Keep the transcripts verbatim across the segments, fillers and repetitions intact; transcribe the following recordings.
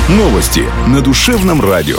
Новости на Душевном радио.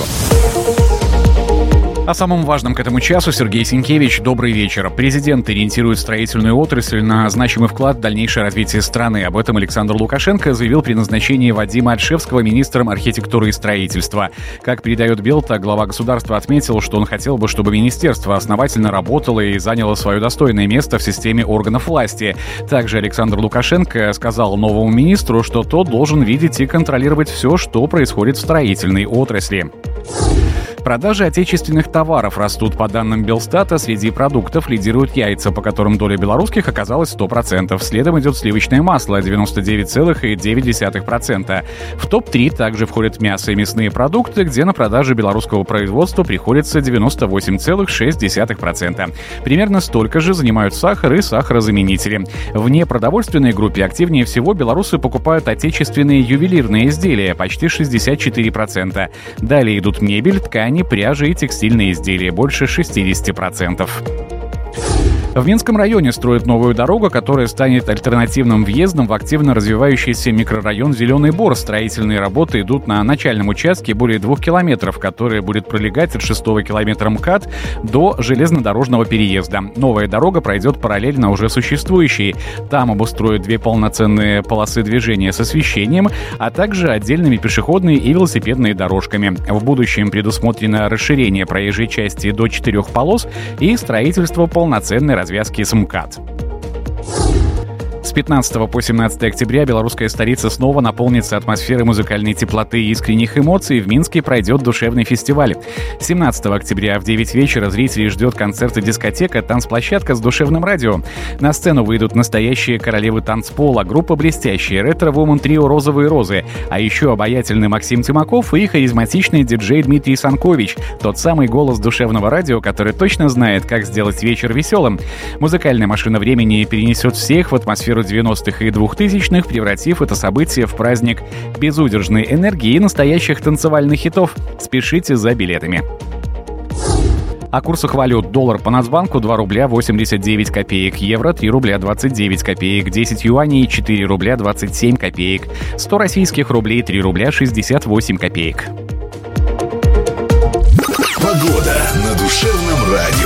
О самом важном к этому часу Сергей Сенкевич. Добрый вечер. Президент ориентирует строительную отрасль на значимый вклад в дальнейшее развитие страны. Об этом Александр Лукашенко заявил при назначении Вадима Ольшевского министром архитектуры и строительства. Как передает Белта, глава государства отметил, что он хотел бы, чтобы министерство основательно работало и заняло свое достойное место в системе органов власти. Также Александр Лукашенко сказал новому министру, что тот должен видеть и контролировать все, что происходит в строительной отрасли. Продажи отечественных товаров растут. По данным Белстата, среди продуктов лидируют яйца, по которым доля белорусских оказалась сто процентов. Следом идет сливочное масло — девяносто девять целых девять десятых процента. В топ три также входят мясо и мясные продукты, где на продажи белорусского производства приходится девяносто восемь целых шесть десятых процента. Примерно столько же занимают сахар и сахарозаменители. В непродовольственной группе активнее всего белорусы покупают отечественные ювелирные изделия — почти шестьдесят четыре процента. Далее идут мебель, ткань, пряжа и текстильные изделия — больше шестьдесят процентов. В Минском районе строят новую дорогу, которая станет альтернативным въездом в активно развивающийся микрорайон Зеленый Бор. Строительные работы идут на начальном участке более двух километров, который будет пролегать от шестого километра МКАД до железнодорожного переезда. Новая дорога пройдет параллельно уже существующей. Там обустроят две полноценные полосы движения с освещением, а также отдельными пешеходные и велосипедные дорожками. В будущем предусмотрено расширение проезжей части до четырех полос и строительство полноценной развязки с МКАД. С пятнадцатого по семнадцатое октября белорусская столица снова наполнится атмосферой музыкальной теплоты и искренних эмоций. В Минске пройдет душевный фестиваль. семнадцатого октября в девять вечера зрителей ждет концерт и дискотека «Танцплощадка» с душевным радио. На сцену выйдут настоящие королевы танцпола, группа «Блестящие», ретро-вумен трио «Розовые розы», а еще обаятельный Максим Тимаков и харизматичный диджей Дмитрий Санкович, тот самый голос душевного радио, который точно знает, как сделать вечер веселым. Музыкальная машина времени перенесет всех в атмосферу девяностых и двухтысячных, превратив это событие в праздник безудержной энергии и настоящих танцевальных хитов. Спешите за билетами. О курсах валют: доллар по Нацбанку два рубля восемьдесят девять копеек, евро три рубля двадцать девять копеек, десять юаней четыре рубля двадцать семь копеек, сто российских рублей три рубля шестьдесят восемь копеек. Погода на Душевном радио.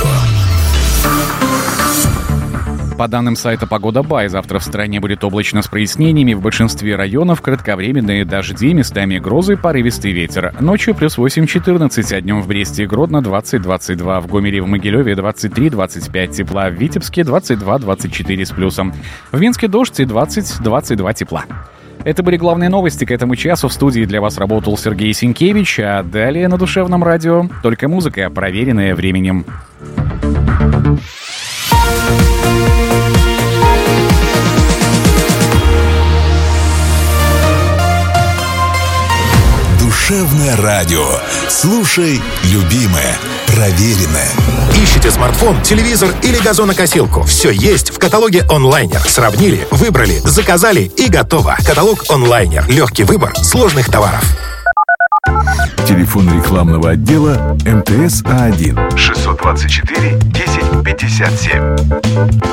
По данным сайта «Погода.бай», завтра в стране будет облачно с прояснениями. В большинстве районов кратковременные дожди, местами грозы, порывистый ветер. Ночью плюс восемь четырнадцать, а днем в Бресте и Гродно двадцать двадцать два, в Гомеле и в Могилеве двадцать три двадцать пять тепла, в Витебске двадцать два двадцать четыре с плюсом. В Минске дождь и двадцать двадцать два тепла. Это были главные новости к этому часу. В студии для вас работал Сергей Сенкевич, а далее на Душевном радио только музыка, проверенная временем. Душевное радио. Слушай, любимое, проверенное. Ищите смартфон, телевизор или газонокосилку? Все есть в каталоге онлайнер. Сравнили, выбрали, заказали и готово. Каталог онлайнер. Легкий выбор сложных товаров. Телефон рекламного отдела эм тэ эс А один шестьсот двадцать четыре десять пятьдесят семь.